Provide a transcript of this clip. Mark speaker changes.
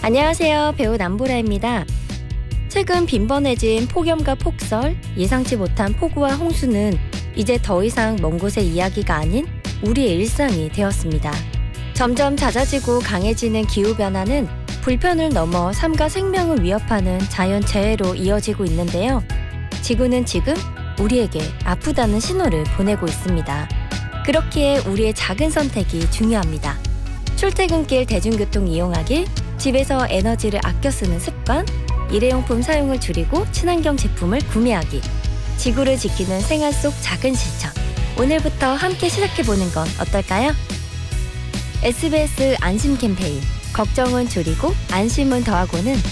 Speaker 1: 안녕하세요. 배우 남보라입니다. 최근 빈번해진 폭염과 폭설, 예상치 못한 폭우와 홍수는 이제 더 이상 먼 곳의 이야기가 아닌 우리의 일상이 되었습니다. 점점 잦아지고 강해지는 기후변화는 불편을 넘어 삶과 생명을 위협하는 자연재해로 이어지고 있는데요. 지구는 지금 우리에게 아프다는 신호를 보내고 있습니다. 그렇기에 우리의 작은 선택이 중요합니다. 출퇴근길 대중교통 이용하기, 집에서 에너지를 아껴 쓰는 습관, 일회용품 사용을 줄이고 친환경 제품을 구매하기, 지구를 지키는 생활 속 작은 실천. 오늘부터 함께 시작해보는 건 어떨까요? SBS 안심 캠페인, 걱정은 줄이고 안심은 더하고는